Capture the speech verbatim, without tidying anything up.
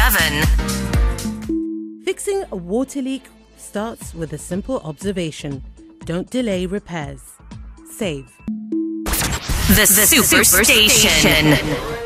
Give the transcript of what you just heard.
seven. Fixing a water leak starts with a simple observation. Don't delay repairs. Save. The, the Superstation. Superstation.